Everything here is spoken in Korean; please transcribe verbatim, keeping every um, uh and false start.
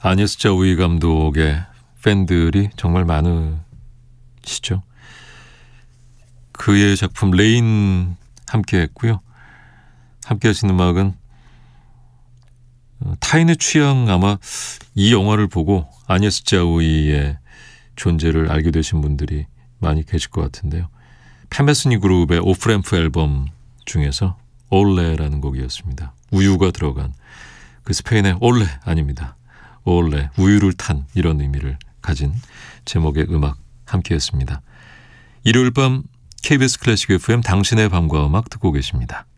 아니에스 자우이 감독의 팬들이 정말 많으시죠. 그의 작품 레인 함께 했고요. 함께 하신 음악은 타인의 취향, 아마 이 영화를 보고 아니에스 자우이의 존재를 알게 되신 분들이 많이 계실 것 같은데요. 페메스니 그룹의 오프램프 앨범 중에서 올레라는 곡이었습니다. 우유가 들어간, 그 스페인의 올레 아닙니다. 올레, 우유를 탄, 이런 의미를 가진 제목의 음악 함께했습니다. 일요일 밤 케이비에스 클래식 에프엠 당신의 밤과 음악 듣고 계십니다.